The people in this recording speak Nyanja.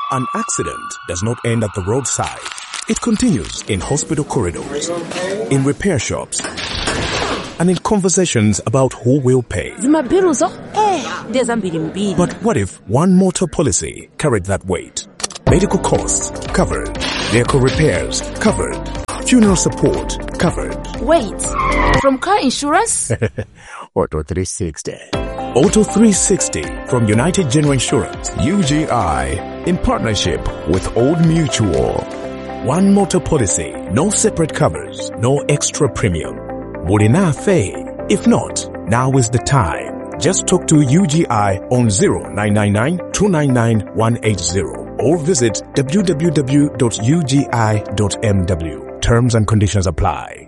An accident does not end at the roadside. It continues in hospital corridors, in repair shops, and in conversations about who will pay. But what if one motor policy carried that weight? Medical costs covered. Vehicle repairs covered. Funeral support covered. Wait, from car insurance? Auto 360. Auto 360 from United General Insurance. UGI in partnership with Old Mutual. One motor policy, no separate covers, no extra premium. Would enough pay? If not, now is the time. Just talk to UGI on 0999 299 180 or visit www.ugi.mw. Terms and conditions apply.